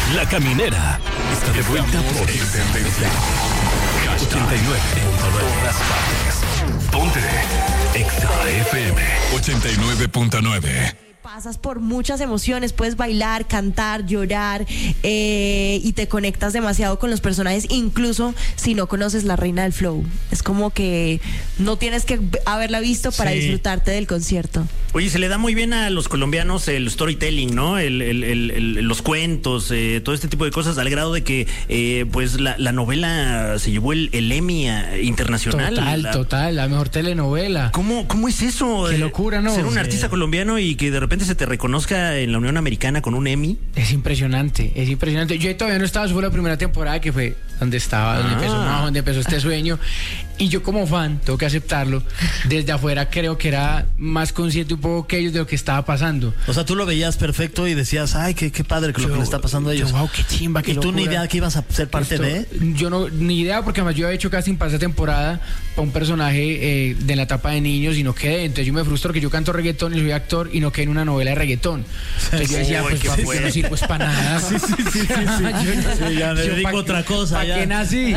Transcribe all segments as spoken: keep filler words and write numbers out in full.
La Caminera está de vuelta por Tendencia. ochenta y nueve punto nueve. Todas partes. Ponte Exa F M ochenta y nueve punto nueve. Pasas por muchas emociones, puedes bailar, cantar, llorar eh, y te conectas demasiado con los personajes, incluso si no conoces La Reina del Flow. Es como que no tienes que haberla visto para sí. disfrutarte del concierto. Oye, se le da muy bien a los colombianos el storytelling, ¿no? El, el, el, el, los cuentos, eh, todo este tipo de cosas, al grado de que eh, pues la, la novela se llevó el, el Emmy internacional. Total, la... total, la mejor telenovela. ¿Cómo, cómo es eso? Qué locura, ¿no? Ser un sí. artista colombiano y que de repente se te reconozca en la Unión Americana con un Emmy. Es impresionante, es impresionante. Yo todavía no estaba, eso fue la primera temporada que fue donde estaba, donde ah. empezó, no, donde empezó este sueño. Y yo como fan, tengo que aceptarlo, desde afuera creo que era más consciente un poco que ellos de lo que estaba pasando. O sea, tú lo veías perfecto y decías, ay, qué, qué padre que yo, lo que le está pasando a ellos. Yo, wow, qué chimba, qué ¿Y locura. tú ni idea que ibas a ser parte Esto, de? Yo no, ni idea, porque además yo había hecho casting para esa temporada para un personaje eh, de la etapa de niños y no quedé. Entonces yo me frustro que yo canto reggaetón y soy actor y no quedé en una novela de reggaetón. Entonces yo decía, pues papi, yo no sirvo pues para nada. Sí, sí, sí, sí, sí. yo, sí, ya me dedico a otra cosa. ¿Para qué nací?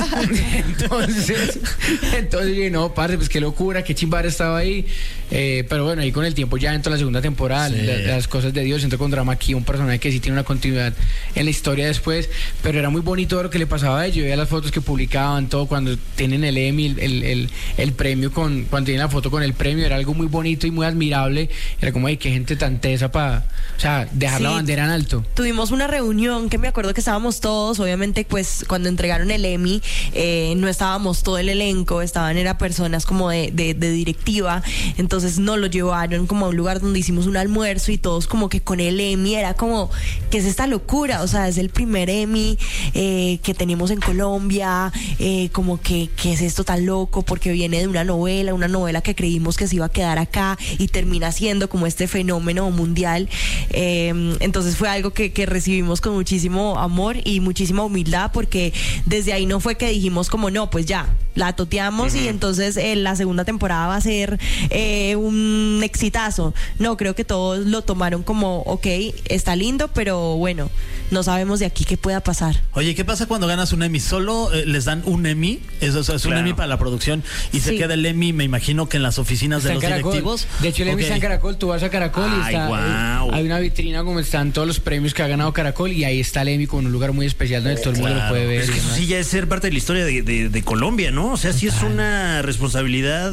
entonces, entonces yo no, parce, pues qué locura, qué chimbar estaba ahí. Eh, pero bueno, ahí con el tiempo ya entró la segunda temporada, sí. la, las cosas de Dios, entró con Drama aquí, un personaje que sí tiene una continuidad en la historia después, pero era muy bonito lo que le pasaba a ellos. Yo veía las fotos que publicaban, todo, cuando tienen el Emmy, el, el, el, el premio, con cuando tienen la foto con el premio, era algo muy bonito y muy admirable. Era como, ay, qué gente tan tesa para, o sea, dejar sí. la bandera en alto. Tuvimos una reunión que me acuerdo que estábamos todos, obviamente, pues cuando entregaron el Emmy, eh, no estábamos todo el elenco, estaban, era personas como de, de, de directiva, entonces nos lo llevaron como a un lugar donde hicimos un almuerzo y todos como que con el Emmy, era como, ¿qué es esta locura? O sea, es el primer Emmy eh, que tenemos en Colombia, eh, como que, ¿qué es esto tan loco? Porque viene de una novela, una novela que creímos que se iba a quedar acá y termina siendo como este fenómeno mundial. Eh, entonces fue algo que, que recibimos con muchísimo amor y muchísima humildad, porque desde ahí no fue que dijimos como, no, pues ya, la toteamos uh-huh. y entonces eh, la segunda temporada va a ser eh, un exitazo. No, creo que todos lo tomaron como, ok, está lindo, pero bueno, no sabemos de aquí qué pueda pasar. Oye, ¿qué pasa cuando ganas un Emmy? ¿Solo eh, les dan un Emmy? Es, o sea, es claro. un Emmy para la producción y sí. se queda el Emmy, me imagino que en las oficinas está de los Caracol. directivos. De hecho, el Emmy okay. está en Caracol, tú vas a Caracol Ay, y está, wow. eh, hay una vitrina como están todos los premios que ha ganado Caracol y ahí está el Emmy con un lugar muy especial donde oh, todo el mundo claro. lo puede ver. Es que eso sí ya es ser parte de la historia de, de, de Colombia, ¿no? O sea, sí es una responsabilidad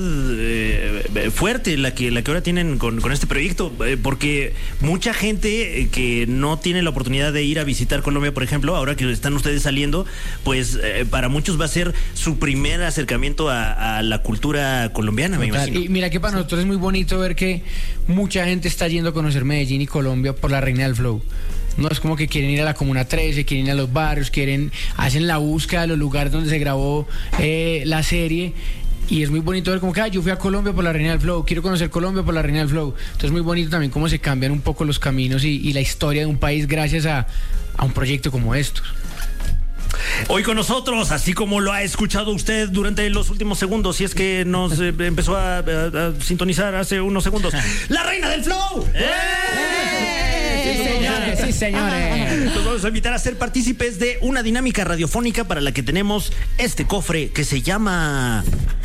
eh, fuerte la que, la que ahora tienen con, con este proyecto, eh, porque mucha gente eh, que no tiene la oportunidad de ir a visitar Colombia, por ejemplo, ahora que están ustedes saliendo, pues eh, para muchos va a ser su primer acercamiento a, a la cultura colombiana, me imagino. Y mira que para nosotros es muy bonito ver que mucha gente está yendo a conocer Medellín y Colombia por La Reina del Flow. No es como que quieren ir a la Comuna trece, quieren ir a los barrios, quieren, hacen la búsqueda de los lugares donde se grabó eh, la serie. Y es muy bonito ver como que ah, yo fui a Colombia por La Reina del Flow, quiero conocer Colombia por La Reina del Flow. Entonces es muy bonito también cómo se cambian un poco los caminos y, y la historia de un país gracias a, a un proyecto como estos. Hoy con nosotros, así como lo ha escuchado usted durante los últimos segundos, si es que nos eh, empezó a, a, a sintonizar hace unos segundos, ¡La Reina del Flow! ¡Eh! Sí, señores, sí, señores. Nos vamos a invitar a ser partícipes de una dinámica radiofónica para la que tenemos este cofre que se llama...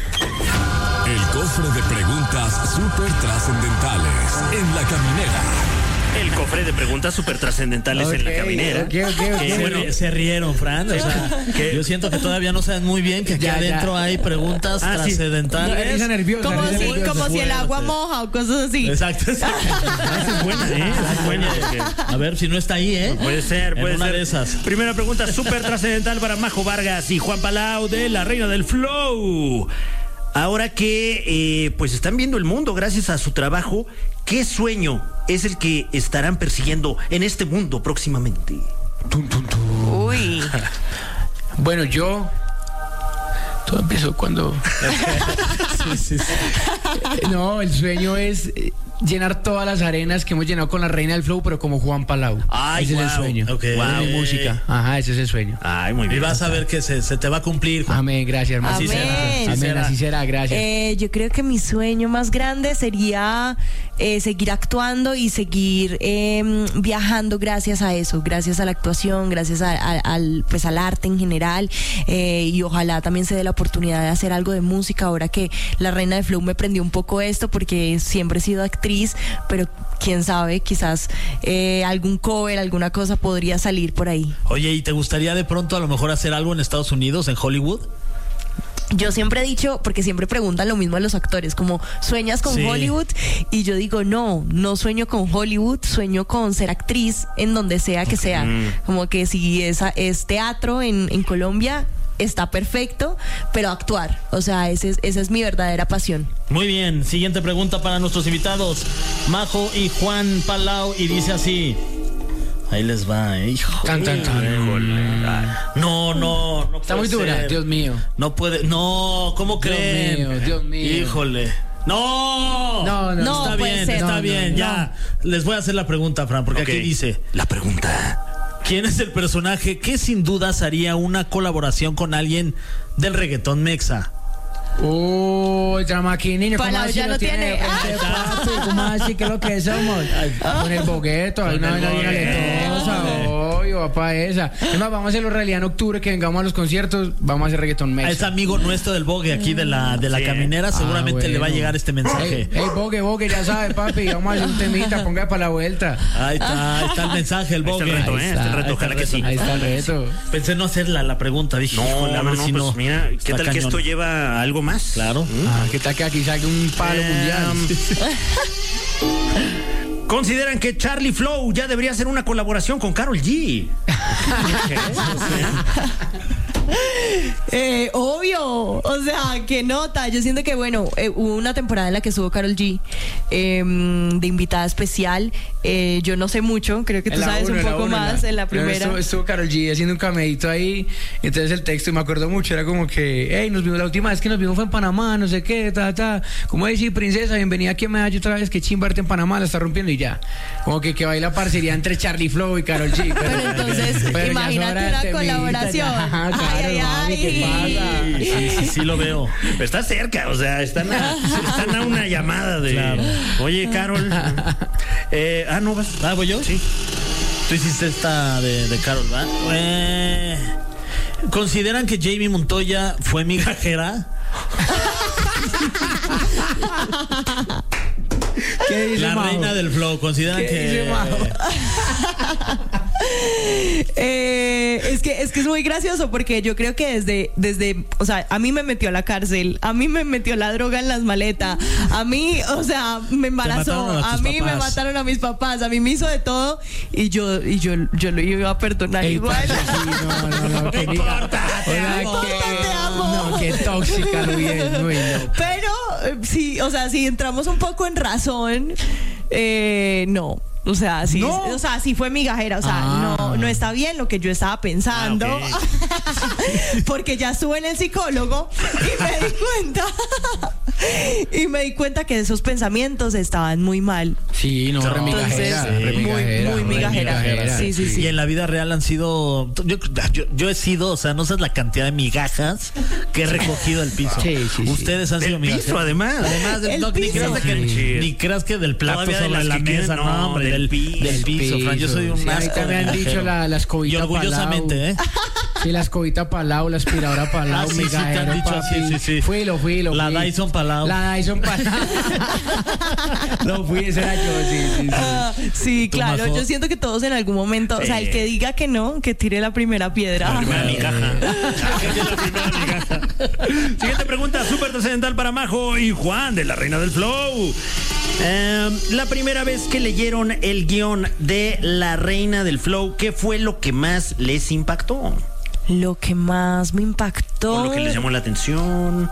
El cofre de preguntas súper trascendentales en La Caminera. El cofre de preguntas súper trascendentales okay, en La Caminera. Okay, okay, okay. Eh, bueno, se rieron, Fran. O sea, que yo siento que todavía no saben muy bien que aquí ya, adentro ya. hay preguntas ah, trascendentales. Sí. Nerviosa, como si, nerviosa. como si el agua moja o cosas así. Exacto. exacto. Esa es buena, ¿eh? Esa es buena. A ver si no está ahí, ¿eh? Puede ser, puede en una ser. de esas. Primera pregunta súper trascendental para Majo Vargas y Juan Palau de La Reina del Flow. Ahora que eh, pues están viendo el mundo gracias a su trabajo, ¿qué sueño es el que estarán persiguiendo en este mundo próximamente? Tum, tum, tum. Uy. Bueno, yo Todo empezó cuando... Sí, sí, sí. No, el sueño es llenar todas las arenas que hemos llenado con la Reina del Flow, pero como Juan Palau. Ay, ese wow. es el sueño. Okay. Wow. Wow. Mi música. Ajá, ese es el sueño. Ay, muy bien. Y vas a ver que se, se te va a cumplir, Juan. Amén, gracias, hermano. Amén. Así será. Amén, será. así será, gracias. Eh, yo creo que mi sueño más grande sería eh, seguir actuando y seguir eh, viajando gracias a eso, gracias a la actuación, gracias a, a, al, pues al arte en general, eh, y ojalá también se dé la oportunidad de hacer algo de música ahora que la Reina del Flow me prendió un poco esto, porque siempre he sido actriz, pero quién sabe, quizás eh, algún cover, alguna cosa podría salir por ahí. Oye, ¿y te gustaría de pronto a lo mejor hacer algo en Estados Unidos, en Hollywood? Yo siempre he dicho, porque siempre preguntan lo mismo a los actores, como ¿sueñas con Sí. Hollywood? Y yo digo, no, no sueño con Hollywood, sueño con ser actriz en donde sea que sea. Como que si esa es teatro en, en Colombia, está perfecto, pero actuar, o sea, ese es, esa es mi verdadera pasión. Muy bien, siguiente pregunta para nuestros invitados, Majo y Juan Palau, y dice así. Ahí les va, eh, hijo. Tan, tan, tan. No, no, no Está puede muy dura, ser. Dios mío. No puede, no, ¿cómo Dios creen? mío, Dios mío. Híjole. No, No, no, No está puede bien, ser. está No, no, bien, no. ya. Les voy a hacer la pregunta, Fran, porque Ok. aquí dice, La pregunta. ¿quién es el personaje que sin dudas haría una colaboración con alguien del reggaetón mexa? Uy, Tramaquinino, ¿cómo Palau así ya lo lo tiene? tiene. Frente, papi? ¿Cómo así que lo que somos? Con el bogueto, hay Con una el vaina bien bogueto. aletosa, obvio, papá, esa. Es más, vamos a hacerlo realidad en octubre, que vengamos a los conciertos, vamos a hacer reggaetón mexa. Es amigo nuestro del Bogue aquí de la, de la Sí. caminera, seguramente Ah, le va a bueno. llegar este mensaje. Ey, ey, Bogue, Bogue, ya sabes, papi, vamos a hacer un temita, ponga para la vuelta. Ahí está, ahí está el mensaje, el Ahí está Bogue. el reto, Ahí ¿eh? está, Está el reto, ahí está ojalá que sí. Ahí está el reto. Pensé no hacer la, la pregunta, dije, No, híjole, a no, ver no, si pues no. mira, ¿qué Está tal que cañón. esto lleva a algo más? Claro. Ah, ¿qué tal que aquí salga un palo Eh, mundial? ¿Consideran que Charlie Flow ya debería hacer una colaboración con Karol G? Eh, obvio, o sea, qué nota. Yo siento que, bueno, eh, hubo una temporada en la que estuvo Karol G eh, de invitada especial. Eh, yo no sé mucho, creo que tú En la sabes uno, un en la poco uno, más en la Pero primera. Estuvo, estuvo Karol G haciendo un camedito ahí. Entonces el texto, y me acuerdo mucho, era como que, hey, nos vimos la última vez que nos vimos fue en Panamá, no sé qué, ta, ta. Como decir, princesa, bienvenida aquí a Medallo otra vez, que chimbarte en Panamá, la está rompiendo y ya. Como que que baila parcería entre Charlie Flow y Karol G. Pero entonces, pero ya imagínate sobra una el temita, colaboración. ya, claro, Ay, ay, mami, ¿qué ay. pasa? Sí, sí, sí lo veo. Pero está cerca, o sea, están a, están a una llamada de... Claro. Oye, Carol. Eh, ah, ¿no vas? ¿Ah, voy yo? Sí. Tú hiciste esta de, de Karol, ¿verdad? Eh, ¿Consideran que Jamie Montoya fue migajera? ¿Qué dice La Majo? reina del flow, ¿consideran ¿Qué que...? dice Majo? Eh, es que es que es muy gracioso porque yo creo que desde desde o sea, a mí me metió a la cárcel, a mí me metió la droga en las maletas, a mí, o sea, me embarazó, mataron a a tus mí me papás. mataron a mis papás, a mí me hizo de todo y yo y yo yo lo iba a perdonar Ey, igual. parce, sí, no, no, no, que No diga. importa, te Oiga, amo. que- Te amo. No, qué tóxica, Luis, muy no. Pero eh, sí, o sea, si entramos un poco en razón, eh, no. O sea, sí, No. o sea, sí fue migajera, o sea, Ah. no, no está bien lo que yo estaba pensando, Ah, porque ya estuve en el psicólogo y me di cuenta, y me di cuenta que esos pensamientos estaban muy mal. Sí, no, re migajera, Entonces, re muy, migajera, muy re migajera. Sí, sí, sí. Y en la vida real han sido... Yo, yo, yo he sido, o sea, no sabes la cantidad de migajas que he recogido del piso. Sí, sí, sí. Ustedes han Del sido migajeros. piso, además. Además, del, El no, ni, piso. creas que, Sí. ni creas que del plato Todavía de sobre las la que mesa, quieren, no, no, hombre, del del, piso. del piso, Fran. Yo soy un Sí, a mí asco también de me han dicho migajero. la, la escobita Y orgullosamente, Palau. ¿eh? Sí, la escobita Palau, la aspiradora Palau, Ah, sí, sí, te han migajero, dicho así, papi. sí, sí. Fui, lo fui, lo La fui. Dyson Palau. La Dyson Palau. Lo fui, ese era yo, sí, sí, sí. Ah, sí, Tu claro, mazo. yo siento que todos en algún momento, o sea, Sí. el que diga que no, que tire la primera piedra. La primera migaja. La primera migaja. Siguiente pregunta, súper trascendental para Majo y Juan de La Reina del Flow. Eh, la primera vez que leyeron el guión de La Reina del Flow, ¿qué fue lo que más les impactó? Lo que más me impactó. ¿O lo que les llamó la atención?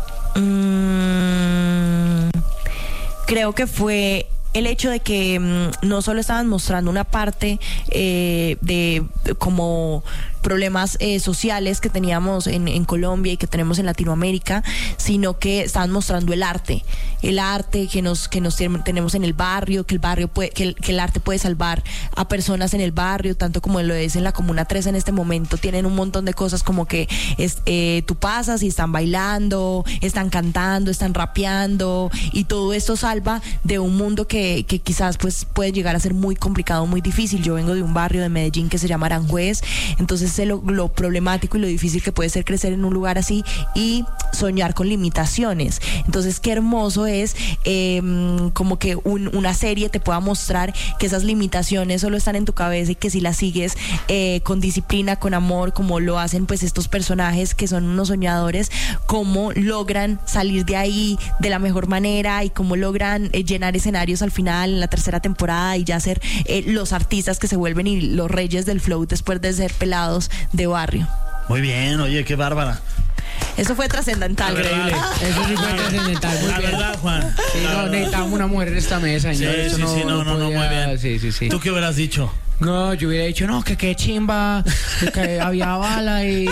Mm, creo que fue el hecho de que mm, no solo estaban mostrando una parte eh, de como problemas eh, sociales que teníamos en, en Colombia y que tenemos en Latinoamérica, sino que estaban mostrando el arte, el arte que nos que nos tenemos en el barrio, que el barrio puede, que el, que el arte puede salvar a personas en el barrio, tanto como lo es en la Comuna tres en este momento. Tienen un montón de cosas como que es, eh, tú pasas y están bailando, están cantando, están rapeando, y todo esto salva de un mundo que, que quizás pues puede llegar a ser muy complicado, muy difícil. Yo vengo de un barrio de Medellín que se llama Aranjuez, entonces sé lo, lo problemático y lo difícil que puede ser crecer en un lugar así y soñar con limitaciones. Entonces qué hermoso es eh, como que un, una serie te pueda mostrar que esas limitaciones solo están en tu cabeza y que si las sigues eh, con disciplina, con amor, como lo hacen pues estos personajes que son unos soñadores, cómo logran salir de ahí de la mejor manera y cómo logran eh, llenar escenarios al final en la tercera temporada y ya ser eh, los artistas que se vuelven y los reyes del flow después de ser pelados de barrio. Muy bien, oye, qué bárbara. Eso fue trascendental. Increíble. Eso sí fue trascendental. Muy La bien. verdad, Juan. Sí, La no, verdad. necesitábamos una mujer en esta mesa. Sí, señor. Eso sí, sí, no, no, no, muy podía- bien. Sí, sí, sí. ¿Tú qué hubieras dicho? No, yo hubiera dicho, no, que qué chimba, que, que había bala y...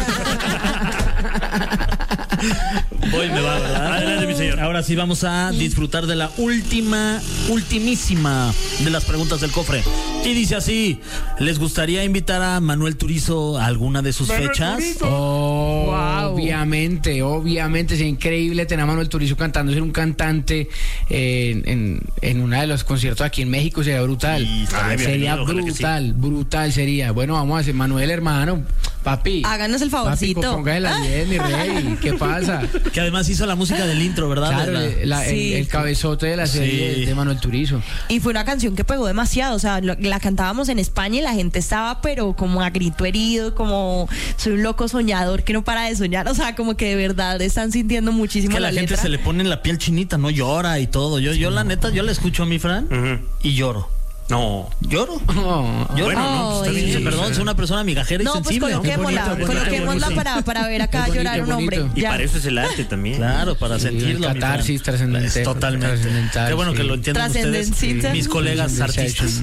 Voy, me va, ¿verdad? Adelante, mi señor. Ahora sí vamos a disfrutar de la última, ultimísima de las preguntas del cofre. Y dice así: ¿les gustaría invitar a Manuel Turizo a alguna de sus fechas? Oh, Wow. obviamente, obviamente, es increíble tener a Manuel Turizo cantando, ser un cantante eh, en, en uno de los conciertos aquí en México, sería brutal. Sí, estaría sería bienvenido, ojalá que brutal, brutal sería. Bueno, vamos a hacer, Manuel, hermano, papi. Háganos el Papi, favorcito. pues póngase la diez, mi rey, ¿qué pasa? Que además hizo la música del intro, ¿verdad? Claro, De la- la- Sí. el, el cabezote de la serie Sí. de Manuel Turizo. Y fue una canción que pegó demasiado, o sea, lo- la cantábamos en España y la gente estaba pero como a grito herido, como soy un loco soñador que no para de soñar, o sea, como que de verdad están sintiendo muchísimo que la, la gente letra. se le pone la piel chinita, ¿no? Llora y todo. Yo, yo la neta, yo la escucho a mi Fran Ujú. y lloro. No. ¿Lloro? Oh, Lloro. Bueno, no, pues está Ay. bien. Sí, perdón, soy una persona migajera y No, pues sensible. coloquémosla, Qué bonito, qué coloquémosla bonito. para, para ver acá Qué bonito, llorar un bonito. hombre. Y Ya. para eso es el arte también. Claro, para Sí, sentirlo. el mi catarsis Fran. trascendente, Es Totalmente. trascendental, Qué bueno sí. que lo entiendan ustedes, Trascendencita. mis colegas artistas.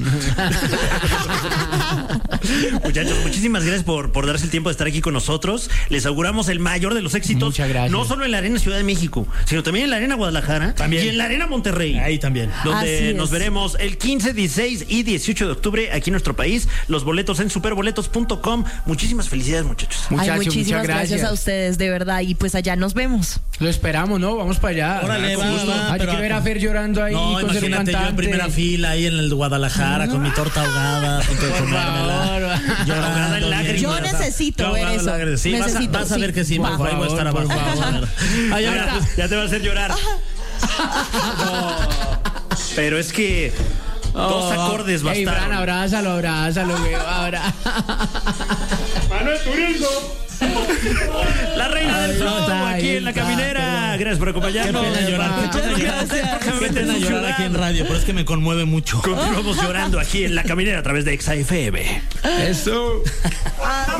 Muchachos, muchísimas gracias por, por darse el tiempo de estar aquí con nosotros. Les auguramos el mayor de los éxitos. Muchas gracias. No solo en la Arena Ciudad de México, sino también en la Arena Guadalajara. También. Y en la Arena Monterrey. Ahí también. Donde Así es. nos veremos el quince, dieciséis y dieciocho de octubre aquí en nuestro país. Los boletos en superboletos punto com. Muchísimas felicidades, muchachos. Ay, Muchachos, muchísimas muchas gracias. gracias a ustedes, de verdad, y pues allá nos vemos. Lo esperamos, ¿no? Vamos para allá. Órale, Con va, gusto. va, Hay pero- que ver a Fer llorando ahí No, con ser un imagínate yo en cantante. primera fila ahí en el de Guadalajara con mi torta ahogada, a punto de Por comérmela. favor. Llorando, Ahogada en lágrimas. Yo bien. necesito Yo ver ahogada en eso. lágrimas. Sí, vas a- Necesito, vas a, sí. ver que sí, Va. por ahí voy a estar Por abajo. favor. Vas a ver. Ay, Mira, ahora, ya te va a hacer llorar. No. Pero es que dos acordes Oh. Ey, Fran, bastaron. abrázalo, abrázalo, güey, abra- Manuel Turizo. La reina del Ahí flow está, aquí ahí en la está, caminera. perdón. Gracias por qué acompañarnos. pena llorar. Muchas Qué pena llorar. gracias. Qué pena llorar aquí en radio, pero es que me conmueve mucho. Continuamos llorando aquí en la caminera a través de Exa F M. Eso. Ah.